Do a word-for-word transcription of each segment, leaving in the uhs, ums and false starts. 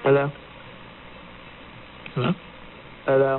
Hello? Hello? Hello?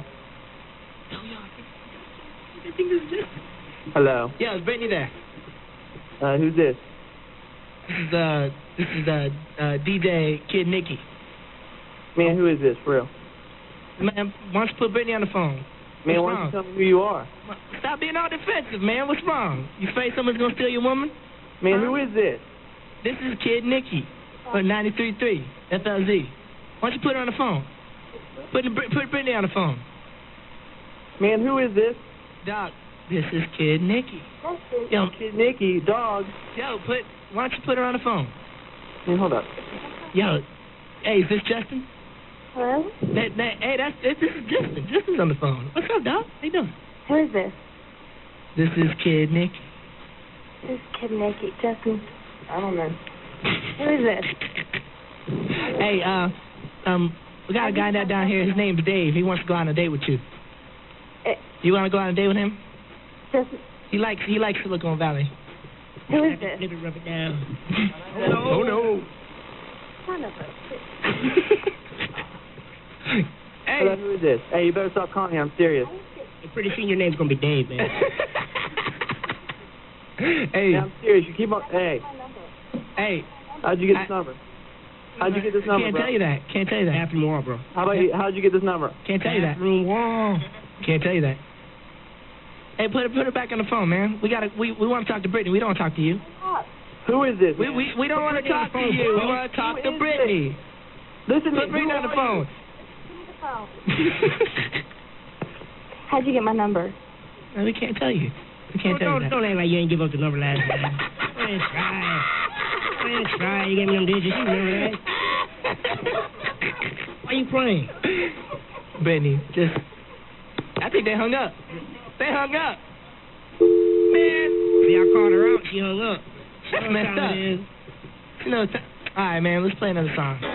Hello? Yeah, it's Brittany there. Uh, who's this? This is, uh, this is, uh, uh, D J Kid Nicky. Man, who is this, for real? Man, why don't you put Brittany on the phone? Man, What's why don't wrong? you tell me who you are? Stop being all defensive, man. What's wrong? You afraid someone's gonna steal your woman? Man, huh? who is this? This is Kid Nicky, on ninety-three point three F L Z. Why don't you put her on the phone? Put, put Brittany on the phone. Man, who is this? Doc, this is Kid Nicky. Yo, Kid Nicky, dog. yo, put. Why don't you put her on the phone? Man, hold up. Yo, hey, is this Justin? Hello? That, that, hey, that's this is Justin. Justin's on the phone. What's up, Doc? How you doing? Who is this? This is Kid Nicky. This is Kid Nicky. Justin. I don't know. Who is this? Hey, uh, um, we got a guy that down here. His name's Dave. He wants to go on a date with you. Uh, You want to go on a date with him? Justin. He likes he likes Silicon Valley. Who is this? Let it rub it down. Oh no! Oh no! Son of a Hey, Hello, who is this? Hey, you better stop calling me. I'm serious. I'm pretty sure your name's gonna be Dave, man. Hey, Man, I'm serious. You keep on. Hey, hey. how'd you get this I- number? How'd you get this number, Can't bro? tell you that. Can't tell you that. Bathroom wall, bro. How about you? How'd you get this number? Can't tell you that. Bathroom wall. Can't tell you that. Hey, put it put it back on the phone, man. We gotta we we want to talk to Brittany. We don't want to talk to you. Who is this? We man? we we don't want to talk to you. We want to talk Who to is Brittany. Listen to Put me. Brittany Who on the are phone. How'd you get my number? No, we can't tell you. We can't tell you that. Don't act like you ain't give up the number last time. Go ahead and try. Go ahead and try. You gave me them digits. You remember that? Why you playing? Brittany, just. I think they hung up. They hung up. Man. See, I called her out. She hung up. That's messed up. You know, t- all right, man. Let's play another song.